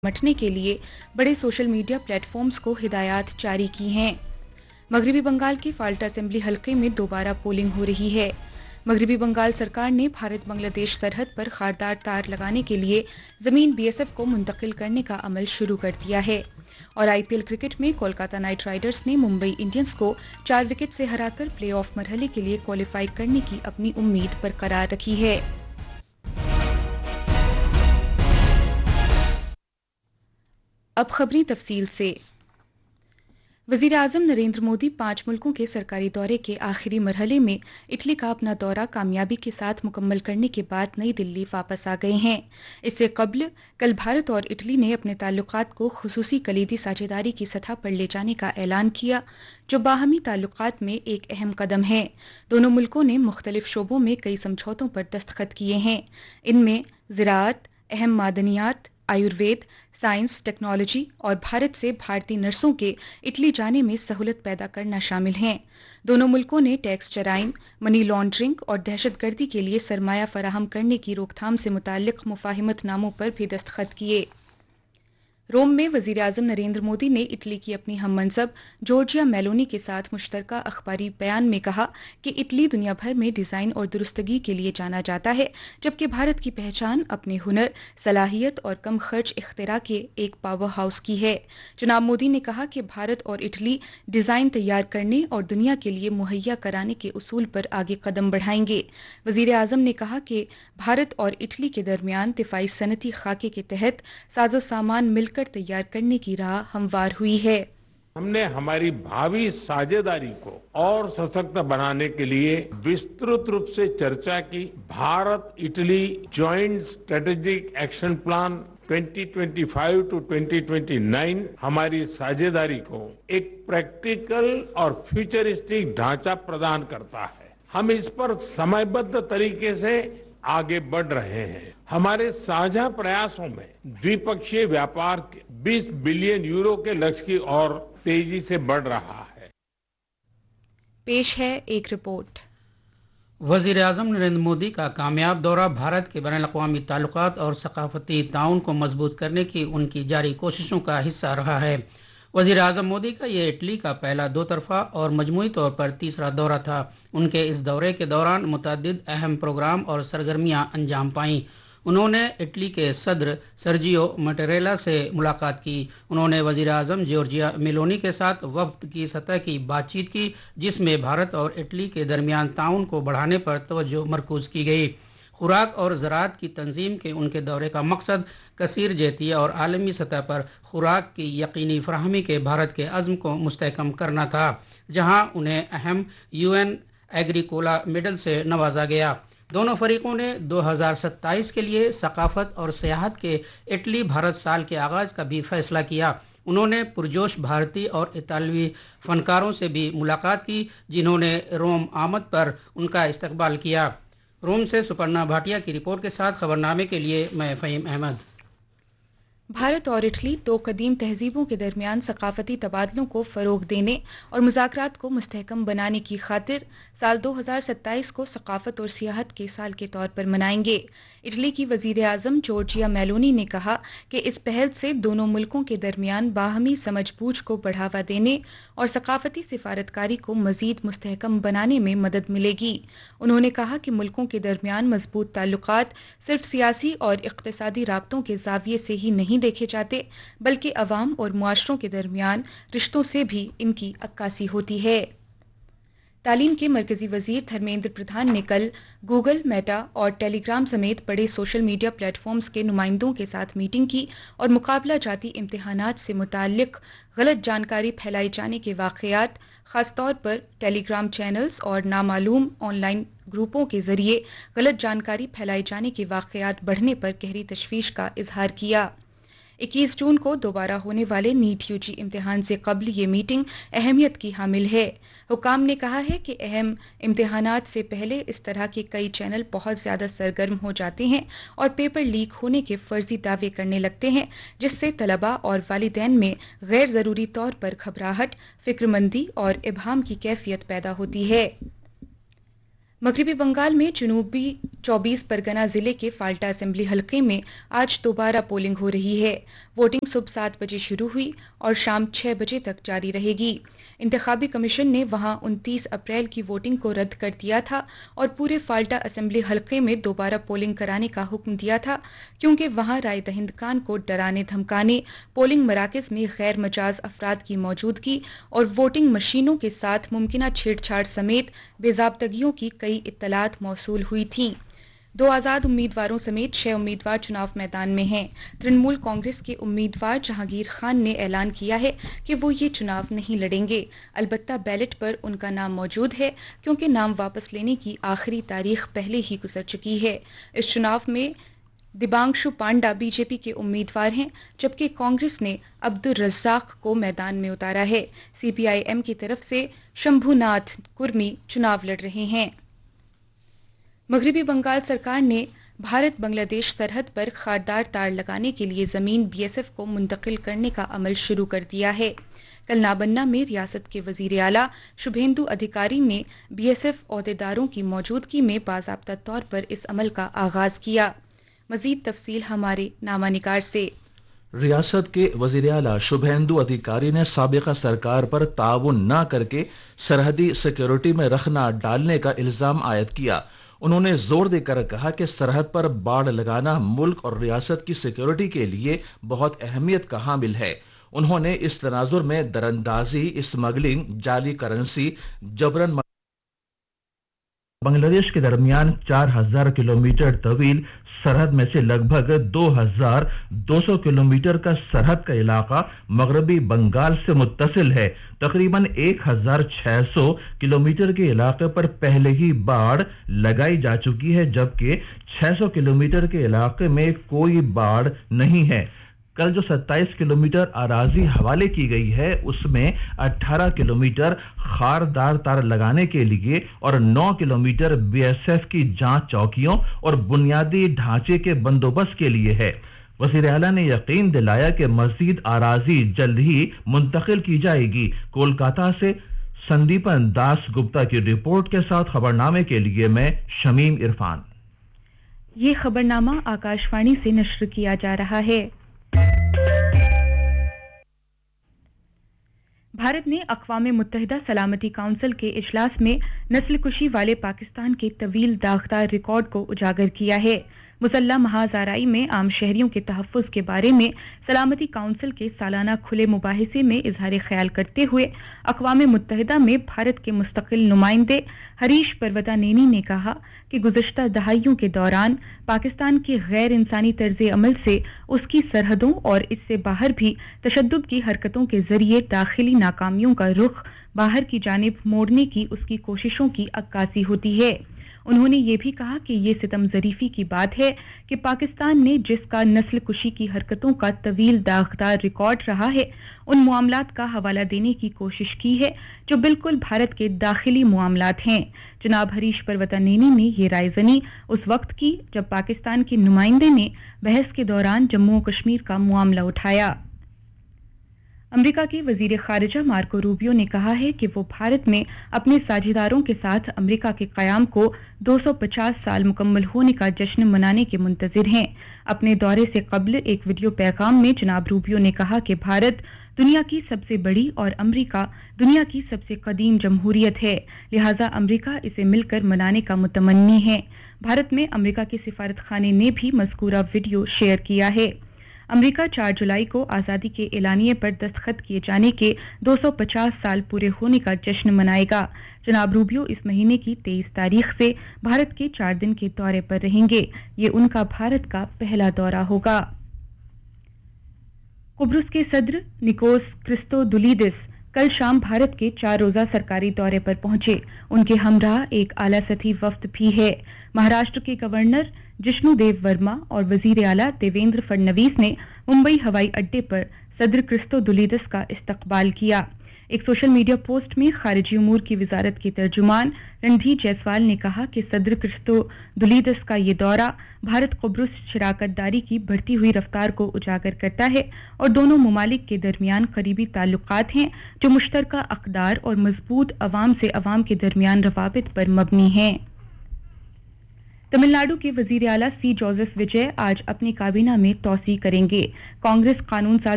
निपटने के लिए बड़े सोशल मीडिया प्लेटफॉर्म्स को हिदायत जारी की हैं। मगरबी बंगाल के फाल्टा असेंबली हलके में दोबारा पोलिंग हो रही है। मगरबी बंगाल सरकार ने भारत बांग्लादेश सरहद पर खारदार तार लगाने के लिए जमीन बीएसएफ को मुंतकिल करने का अमल शुरू कर दिया है। और आईपीएल क्रिकेट में कोलकाता नाइट राइडर्स ने मुंबई इंडियंस को 4 विकेट से हराकर प्लेऑफ मरहले के लिए क्वालिफाई करने की अपनी उम्मीद बरकरार रखी है। अब खबरें तफसील से। वज़ीर आज़म नरेंद्र मोदी 5 मुल्कों के सरकारी दौरे के आखिरी मरहले में इटली का अपना दौरा कामयाबी के साथ मुकम्मल करने के बाद नई दिल्ली वापस आ गए हैं। इससे कबल कल भारत और इटली ने अपने ताल्लुकात को खुसूसी कलीदी साझेदारी की सतह पर ले जाने का ऐलान किया, जो बाहमी ताल्लुकात में एक अहम कदम है। दोनों मुल्कों ने मुख्तलिफ शोबों में कई समझौतों पर दस्तखत किए हैं। इनमें ज़राअत, अहम मादनियात, आयुर्वेद, साइंस, टेक्नोलॉजी और भारत से भारतीय नर्सों के इटली जाने में सहूलत पैदा करना शामिल हैं। दोनों मुल्कों ने टैक्स जराइम, मनी लॉन्ड्रिंग और दहशतगर्दी के लिए सरमाया फराहम करने की रोकथाम से मुताल्लिक मुफाहिमत नामों पर भी दस्तखत किए। रोम में वज़ीर आज़म नरेंद्र मोदी ने इटली की अपनी हममनसब जॉर्जिया मेलोनी के साथ मुश्तरका अखबारी बयान में कहा कि इटली दुनिया भर में डिज़ाइन और दुरुस्तगी के लिए जाना जाता है, जबकि भारत की पहचान अपने हुनर, सलाहियत और कम खर्च इख्तिरा के एक पावर हाउस की है। जनाब मोदी ने कहा कि भारत और इटली डिज़ाइन तैयार करने और दुनिया के लिए मुहैया कराने के उसूल पर आगे कदम बढ़ाएंगे। वज़ीर आज़म ने कहा कि भारत और इटली के दरमियान दिफाई सनती खाके के तहत साजो सामान मिलकर तैयार करने की राह हमवार हुई है। हमने हमारी भावी साझेदारी को और सशक्त बनाने के लिए विस्तृत रूप से चर्चा की। Bharat Italy joint strategic action plan 2025 to 2029 हमारी साझेदारी को एक प्रैक्टिकल और फ्यूचरिस्टिक ढांचा प्रदान करता है। हम इस पर समयबद्ध तरीके से आगे बढ़ रहे हैं। हमारे साझा प्रयासों में द्विपक्षीय व्यापार के 20 बिलियन यूरो के लक्ष्य की ओर तेजी से बढ़ रहा है। पेश है एक रिपोर्ट। वज़ीर आज़म नरेंद्र मोदी का कामयाब दौरा भारत के बैनुल-अक़वामी ताल्लुकात और सकाफती ताउन को मजबूत करने की उनकी जारी कोशिशों का हिस्सा रहा है। वज़ीर आज़म मोदी का ये इटली का पहला 2 तरफ़ा और मजमूई तौर पर तीसरा दौरा था। उनके इस दौरे के दौरान मुतअद्दिद अहम प्रोग्राम और सरगर्मियां अंजाम पाईं। उन्होंने इटली के सदर सर्जियो मटेरेला से मुलाकात की। उन्होंने वज़ीर आज़म जॉर्जिया मेलोनी के साथ वफ़द की सतह की बातचीत की, जिसमें भारत और इटली के दरमियान ताउन को बढ़ाने पर तवज्जो मरकूज़ की गई। खुराक और ज़राअत की तंजीम के उनके दौरे का मकसद कसीर जहतिया और आलमी सतह पर खुराक की यकीनी फराहमी के भारत के अज़्म को मुस्तहकम करना था, जहां उन्हें अहम UN एग्रीकोला मेडल से नवाजा गया। दोनों फरीकों ने 2027 के लिए सकाफत और सियाहत के इटली भारत साल के आगाज़ का भी फैसला किया। उन्होंने पुरजोश भारतीय और इतालवी फनकारों से भी मुलाकात की, जिन्होंने रोम आमद पर उनका इस्तकबाल किया। रोम से सुपर्णा भाटिया की रिपोर्ट के साथ खबरनामे के लिए मैं फ़हीम अहमद। भारत और इटली 2 कदीम तहजीबों के दरमियान सकाफती तबादलों को फ़रोग देने और मुज़ाकरात को मुस्तहकम बनाने की खातिर साल 2027 को सकाफत और सियाहत के साल के तौर पर मनाएंगे। इटली की वज़ीर आज़म जॉर्जिया मेलोनी ने कहा कि इस पहल से दोनों मुल्कों के दरमियान बाहमी समझ बूझ को बढ़ावा देने और सकाफती सिफारतकारी को मज़ीद मुस्तहकम बनाने में मदद मिलेगी। उन्होंने कहा कि मुल्कों के दरमियान मजबूत ताल्लुकात सिर्फ सियासी और इक़्तिसादी राब्तों के ज़ाविये से ही नहीं देखे जाते, बल्कि अवाम और मुआशरों के दरमियान रिश्तों से भी इनकी अक्कासी होती है। तालीम के मरकजी वजीर धर्मेंद्र प्रधान ने कल गूगल, मेटा और टेलीग्राम समेत बड़े सोशल मीडिया प्लेटफॉर्म्स के नुमाइंदों के साथ मीटिंग की और मुकाबला जाती इम्तिहानात से मुताल्लिक गलत जानकारी फैलाई जाने के वाक़यात, ख़ासतौर पर टेलीग्राम चैनल्स और नामालूम ऑनलाइन ग्रुपों के ज़रिए गलत जानकारी फैलाई जाने के वाक़यात बढ़ने पर गहरी तशवीश का इजहार किया। 21 जून को दोबारा होने वाले नीट यूजी इम्तिहान से कबल ये मीटिंग अहमियत की हामिल है। हुकाम ने कहा है कि अहम इम्तिहानात से पहले इस तरह के कई चैनल बहुत ज़्यादा सरगर्म हो जाते हैं और पेपर लीक होने के फर्जी दावे करने लगते हैं, जिससे तलबा और वालिदैन में गैर ज़रूरी तौर पर घबराहट, फिक्रमंदी और इबहाम की कैफियत पैदा होती है। मगरबी बंगाल में जनूबी 24 परगना जिले के फाल्टा असेंबली हलके में आज दोबारा पोलिंग हो रही है। वोटिंग सुबह 7 बजे शुरू हुई और शाम 6 बजे तक जारी रहेगी। इंतखाबी कमीशन ने वहां 29 अप्रैल की वोटिंग को रद्द कर दिया था और पूरे फाल्टा असेंबली हलके में दोबारा पोलिंग कराने का हुक्म दिया था, क्योंकि वहां राय दहिंदगान को डराने धमकाने, पोलिंग मराकज में गैर मजाज अफराद की मौजूदगी और वोटिंग मशीनों के साथ मुमकिना छेड़छाड़ समेत बेज़ाब्तगियों की कई इत्तलात मौसूल हुई थीं। 2 आज़ाद उम्मीदवारों समेत 6 उम्मीदवार चुनाव मैदान में हैं। तृणमूल कांग्रेस के उम्मीदवार जहांगीर खान ने ऐलान किया है कि वो ये चुनाव नहीं लड़ेंगे। अलबत्ता बैलेट पर उनका नाम मौजूद है, क्योंकि नाम वापस लेने की आखिरी तारीख पहले ही गुजर चुकी है। इस चुनाव में दिबांशु पांडा बीजेपी के उम्मीदवार हैं, जबकि कांग्रेस ने अब्दुल रज्जाक को मैदान में उतारा है। सीपीआईएम की तरफ से शंभुनाथ कुर्मी चुनाव लड़ रहे हैं। मगरबी बंगाल सरकार ने भारत बांग्लादेश सरहद पर खारदार तार लगाने के लिए जमीन बीएसएफ को मुंतकिल करने का अमल शुरू कर दिया है। कल नाबन्ना में रियासत के वजीर आला शुभेंदु अधिकारी ने बीएसएफ ओहदेदारों की मौजूदगी में बाज़ाब्ता तौर पर इस अमल का आगाज किया। मजीद तफसील हमारे नामानिगार से। रियासत के वजीर आला शुभेंदु अधिकारी ने साबिका सरकार पर ताउन न करके सरहदी सिक्योरिटी में रखना डालने का इल्जाम आयद किया। उन्होंने जोर देकर कहा कि सरहद पर बाड़ लगाना मुल्क और रियासत की सिक्योरिटी के लिए बहुत अहमियत का हामिल है। उन्होंने इस तनाजुर में दरअंदाजी, स्मगलिंग, जाली करेंसी, जबरन बांग्लादेश के दरमियान 4000 किलोमीटर तवील सरहद में से लगभग 2200 किलोमीटर का सरहद का इलाका मगरबी बंगाल से मुत्तसिल है। तकरीबन 1600 किलोमीटर के इलाके पर पहले ही बाड़ लगाई जा चुकी है, जबकि 600 किलोमीटर के इलाके में कोई बाड़ नहीं है। कल जो 27 किलोमीटर अराजी हवाले की गई है, उसमें 18 किलोमीटर खारदार तार लगाने के लिए और 9 किलोमीटर बीएसएफ की जांच चौकियों और बुनियादी ढांचे के बंदोबस्त के लिए है। वज़ीर आला ने यकीन दिलाया कि मजीद अराजी जल्द ही मुंतकिल की जाएगी। कोलकाता से संदीपन दास गुप्ता की रिपोर्ट के साथ खबरनामे के लिए मैं शमीम इरफान। ये खबरनामा आकाशवाणी से नश्र किया जा रहा है। भारत ने अक़वाम मुत्तहिदा सलामती काउंसिल के इजलास में नस्लकुशी वाले पाकिस्तान के तवील दागदार रिकॉर्ड को उजागर किया है। मुसल्ला महाज़ाराई में आम शहरियों के तहफ़्फ़ुज़ के बारे में सलामती काउंसिल के सालाना खुले मुबाहिसे में इजहार ख्याल करते हुए अक़वाम मुत्तहिदा में भारत के मुस्तक़िल नुमाइंदे हरीश पर्वतानेनी ने कहा कि गुज़श्ता दहाइयों के दौरान पाकिस्तान की गैर इंसानी तर्ज़ अमल से उसकी सरहदों और इससे बाहर भी तशद्दुद की हरकतों के ज़रिए दाखिली नाकामियों का रुख बाहर की जानिब मोड़ने की उसकी कोशिशों की अक्कासी होती है। उन्होंने ये भी कहा कि ये सितम ज़रीफ़ी की बात है कि पाकिस्तान ने जिसका नस्ल कुशी की हरकतों का तवील दागदार रिकॉर्ड रहा है, उन मामलात का हवाला देने की कोशिश की है जो बिल्कुल भारत के दाखिली मामलात हैं। जनाब हरीश पर्वतानेनी ने ये रायज़नी उस वक्त की जब पाकिस्तान के नुमाइंदे ने बहस के दौरान जम्मू और कश्मीर का मामला उठाया। अमेरिका के वजीर खारिजा मार्को रूबियो ने कहा है कि वो भारत में अपने साझेदारों के साथ अमेरिका के क़याम को 250 साल मुकम्मल होने का जश्न मनाने के मुंतज़िर हैं। अपने दौरे से कब्ल एक वीडियो पैगाम में जनाब रूबियो ने कहा कि भारत दुनिया की सबसे बड़ी और अमेरिका दुनिया की सबसे कदीम जमहूरियत है, लिहाजा अमेरिका इसे मिलकर मनाने का मुतमन्नी है। भारत में अमेरिका के सिफारत खाने ने भी मज़कूरा वीडियो शेयर किया है। अमेरिका 4 जुलाई को आज़ादी के एलानिये पर दस्तखत किए जाने के 250 साल पूरे होने का जश्न मनाएगा। जनाब रूबियो इस महीने की 23 तारीख से भारत के 4 दिन के दौरे पर रहेंगे। ये उनका भारत का पहला दौरा होगा। कुब्रुस के सदर निकोस क्रिस्तोदुलिदिस कल शाम भारत के 4 रोजा सरकारी दौरे पर पहुंचे। उनके हमराह एक आला सतही वफ्द भी है। महाराष्ट्र के गवर्नर जिष्णुदेव वर्मा और वजीर आला देवेंद्र फडणवीस ने मुंबई हवाई अड्डे पर सदर क्रिस्तोदुलिदिस का इस्तकबाल किया। एक सोशल मीडिया पोस्ट में खारिजी उमूर की वजारत के तर्जुमान रणधीर जायसवाल ने कहा कि सदर क्रिस्तोदुलिदिस का ये दौरा भारत कुब्रुस शराकतदारी की बढ़ती हुई रफ्तार को उजागर करता है और दोनों ममालिक के दरमियान करीबी ताल्लुकात हैं जो मुश्तरका अक़दार और मजबूत अवाम से अवाम के दरमियान रवाबित पर मबनी हैं। तमिल नाडु के वजीर आला सी जोसेफ विजय आज अपनी काबीना में तौसीह करेंगे। कांग्रेस कानून साज